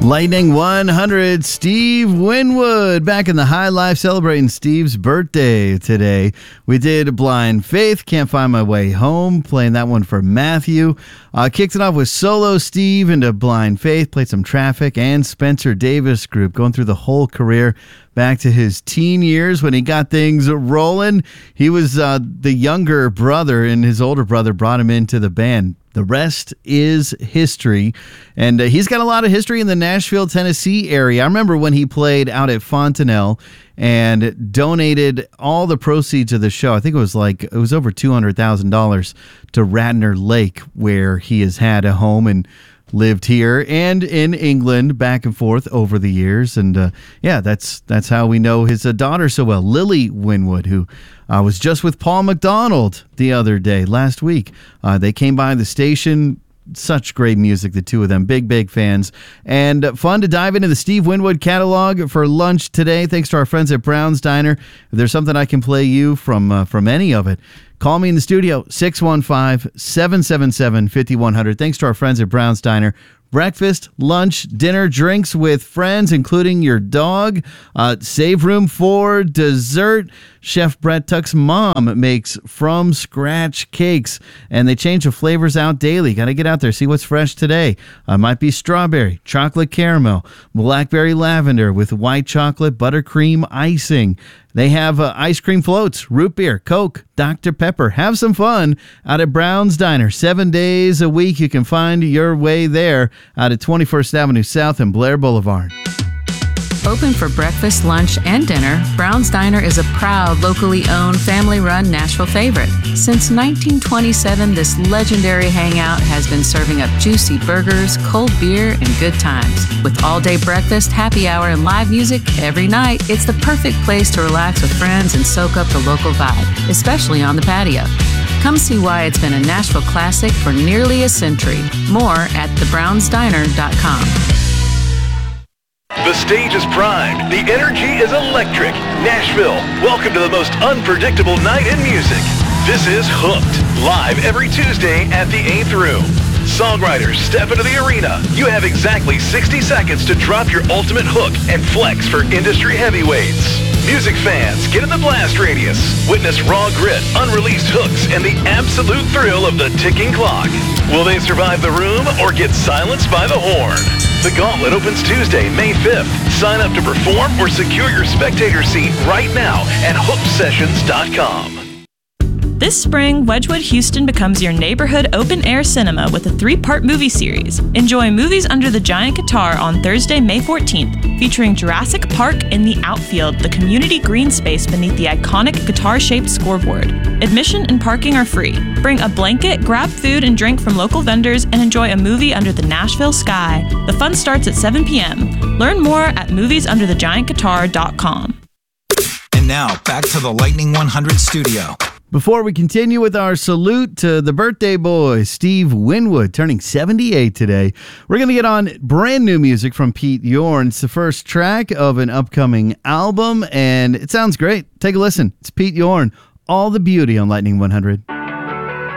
Lightning 100, Steve Winwood, back in the high life celebrating Steve's birthday today. We did Blind Faith, Can't Find My Way Home, playing that one for Matthew. Kicked it off with Solo Steve into Blind Faith, played some Traffic and Spencer Davis Group, going through the whole career back to his teen years when he got things rolling. He was the younger brother, and his older brother brought him into the band. The rest is history, and he's got a lot of history in the Nashville, Tennessee area. I remember when he played out at Fontanelle and donated all the proceeds of the show. I think it was over $200,000 to Radnor Lake, where he has had a home and lived here and in England back and forth over the years. And that's how we know his daughter so well, Lily Winwood, who was just with Paul McDonald the other day, last week. They came by the station. Such great music, the two of them. Big fans. And fun to dive into the Steve Winwood catalog for lunch today. Thanks to our friends at Brown's Diner. If there's something I can play you from any of it, call me in the studio, 615-777-5100. Thanks to our friends at Brown's Diner. Breakfast, lunch, dinner, drinks with friends, including your dog. Save room for dessert. Chef Brett Tuck's mom makes from-scratch cakes, and they change the flavors out daily. Got to get out there, see what's fresh today. Might be strawberry, chocolate caramel, blackberry lavender with white chocolate buttercream icing. They have ice cream floats, root beer, Coke, Dr. Pepper. Have some fun out at Brown's Diner. 7 days a week. You can find your way there out at 21st Avenue South and Blair Boulevard. Open for breakfast, lunch, and dinner, Brown's Diner is a proud, locally owned, family-run Nashville favorite. Since 1927, this legendary hangout has been serving up juicy burgers, cold beer, and good times. With all-day breakfast, happy hour, and live music every night, it's the perfect place to relax with friends and soak up the local vibe, especially on the patio. Come see why it's been a Nashville classic for nearly a century. More at thebrownsdiner.com. The stage is primed. The energy is electric. Nashville, welcome to the most unpredictable night in music. This is Hooked, live every Tuesday at the 8th Room. Songwriters step into the arena. You have exactly 60 seconds to drop your ultimate hook and flex for industry heavyweights. Music fans, get in the blast radius. Witness raw grit, unreleased hooks, and the absolute thrill of the ticking clock. Will they survive the room or get silenced by the horn? The Gauntlet opens Tuesday, May 5th. Sign up to perform or secure your spectator seat right now at hooksessions.com. This spring, Wedgwood Houston becomes your neighborhood open-air cinema with a 3-part movie series. Enjoy Movies Under the Giant Guitar on Thursday, May 14th, featuring Jurassic Park in the outfield, the community green space beneath the iconic guitar-shaped scoreboard. Admission and parking are free. Bring a blanket, grab food and drink from local vendors, and enjoy a movie under the Nashville sky. The fun starts at 7 p.m. Learn more at moviesundерthegiantguitar.com. And now, back to the Lightning 100 studio. Before we continue with our salute to the birthday boy, Steve Winwood, turning 78 today, we're going to get on brand new music from Pete Yorn. It's the first track of an upcoming album, and it sounds great. Take a listen. It's Pete Yorn, All the Beauty on Lightning 100.